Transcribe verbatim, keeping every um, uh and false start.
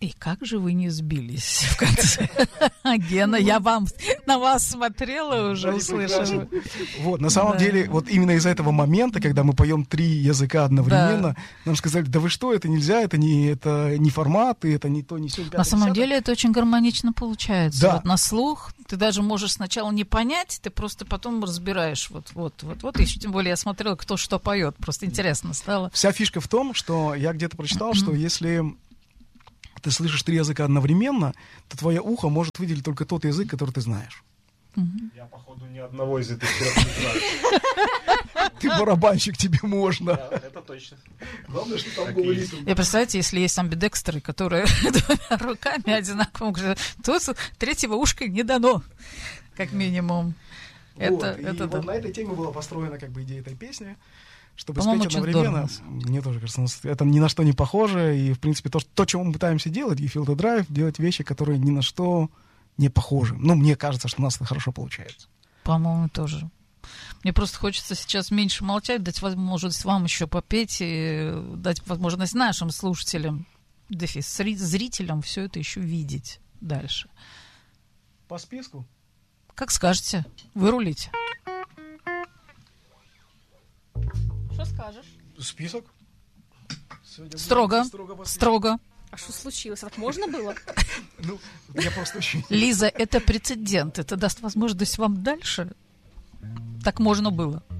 И как же вы не сбились в конце? Гена, я вам на вас смотрела уже, услышала. Вот, на самом деле, вот именно из этого момента, когда мы поем три языка одновременно, нам сказали, да вы что, это нельзя, это не, это не формат, и это не то, не все. На самом деле это очень гармонично получается. Вот на слух ты даже можешь сначала не понять, ты просто потом разбираешь. Вот, вот, вот, вот. Еще тем более я смотрела, кто что поет. Просто интересно стало. Вся фишка в том, что я где-то прочитал, что если ты слышишь три языка одновременно, то твое ухо может выделить только тот язык, который ты знаешь. Я, походу, ни одного из этих трех не знаю. Ты барабанщик, тебе можно. Да, это точно. Главное, что там было ритм. И представьте, если есть амбидекстеры, которые двумя руками одинаково говорят, то третьего ушка не дано, как минимум. Это, вот, это и да. вот на этой теме была построена как бы идея этой песни, чтобы По-моему, спеть одновременно. Мне тоже кажется, это ни на что не похоже. И, в принципе, то, то, чего мы пытаемся делать, и Feel the Drive, делать вещи, которые ни на что не похожи. Ну, мне кажется, что у нас это хорошо получается. По-моему, тоже. Мне просто хочется сейчас меньше молчать, дать возможность вам еще попеть, и дать возможность нашим слушателям, дефис, зрителям все это еще видеть дальше. По списку? Как скажете. Вырулите. Что скажешь? Список? Строго. Строго. А что случилось? Так можно было? Ну, я просто очень... Лиза, это прецедент. Это даст возможность вам дальше. Так можно было.